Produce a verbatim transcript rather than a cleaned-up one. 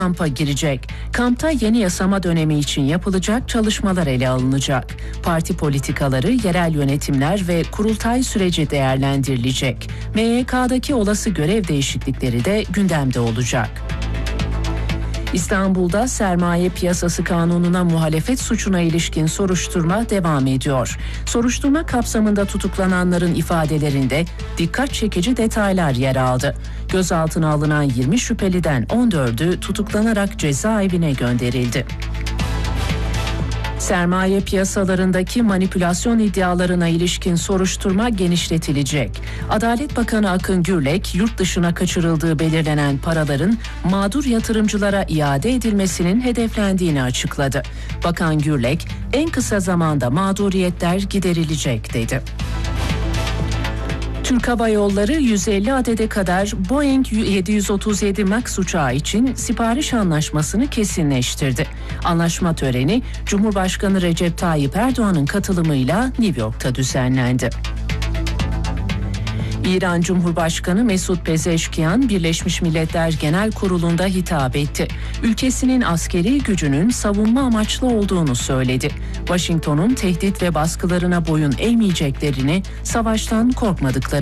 kampa girecek. Kampta yeni yasama dönemi için yapılacak çalışmalar ele alınacak. Parti politikaları, yerel yönetimler ve kurultay süreci değerlendirilecek. M Y K'daki olası görev değişiklikleri de gündemde olacak. İstanbul'da sermaye piyasası kanununa muhalefet suçuna ilişkin soruşturma devam ediyor. Soruşturma kapsamında tutuklananların ifadelerinde dikkat çekici detaylar yer aldı. Gözaltına alınan yirmi şüpheliden on dördü tutuklanarak cezaevine gönderildi. Sermaye piyasalarındaki manipülasyon iddialarına ilişkin soruşturma genişletilecek. Adalet Bakanı Akın Gürlek, yurt dışına kaçırıldığı belirlenen paraların mağdur yatırımcılara iade edilmesinin hedeflendiğini açıkladı. Bakan Gürlek, en kısa zamanda mağduriyetler giderilecek dedi. Türk Hava Yolları yüz elli adede kadar Boeing yedi yüz otuz yedi Max uçağı için sipariş anlaşmasını kesinleştirdi. Anlaşma töreni Cumhurbaşkanı Recep Tayyip Erdoğan'ın katılımıyla New York'ta düzenlendi. İran Cumhurbaşkanı Mesut Pezeşkiyan, Birleşmiş Milletler Genel Kurulu'nda hitap etti. Ülkesinin askeri gücünün savunma amaçlı olduğunu söyledi. Washington'un tehdit ve baskılarına boyun eğmeyeceklerini, savaştan korkmadıklarını